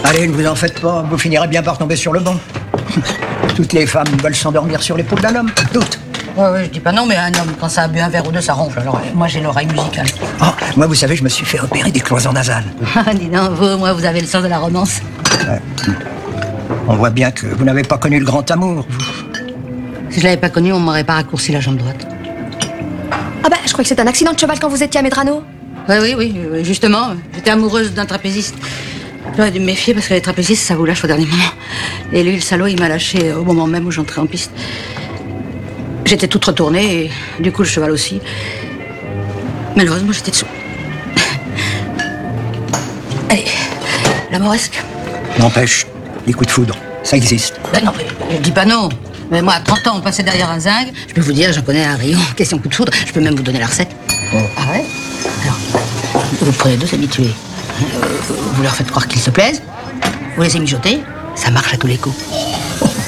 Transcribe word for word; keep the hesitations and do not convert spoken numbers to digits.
Allez, ne vous en faites pas, vous finirez bien par tomber sur le banc. Toutes les femmes veulent s'endormir sur l'épaule d'un homme, toutes. Ouais, ouais, je dis pas non, mais un homme, quand ça a bu un verre ou deux, ça ronfle. Alors, moi, j'ai l'oreille musicale. Oh, moi, vous savez, je me suis fait opérer des cloisons nasales. Ah, dis donc, vous, moi, vous avez le sens de la romance. Ouais. On voit bien que vous n'avez pas connu le grand amour, vous. Si je l'avais pas connu, on m'aurait pas raccourci la jambe droite. Ah bah, je crois que c'est un accident de cheval quand vous étiez à Medrano. Oui, oui, oui, oui, justement. J'étais amoureuse d'un trapéziste. J'aurais dû me méfier parce que les trapézistes, ça vous lâche au dernier moment. Et lui, le salaud, il m'a lâché au moment même où j'entrais en piste. J'étais toute retournée et du coup, le cheval aussi. Malheureusement, j'étais dessous. Allez, la moresque. N'empêche, les coups de foudre, ça existe. Ben non, mais je dis pas non. Mais moi, à trente ans, on passait derrière un zinc. Je peux vous dire, j'en connais un rayon. Question coup de foudre, je peux même vous donner la recette. Oh. Ah ouais? Alors, vous prenez deux habitués. Euh, vous leur faites croire qu'ils se plaisent. Vous les mijoter. Ça marche à tous les coups.